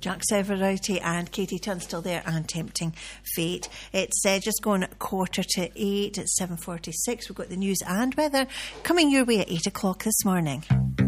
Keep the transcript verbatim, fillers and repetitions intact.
Jack Severity and Katie Tunstall there, and Tempting Fate. It's uh, just gone quarter to eight. It's seven forty-six. We've got the news and weather coming your way at eight o'clock this morning.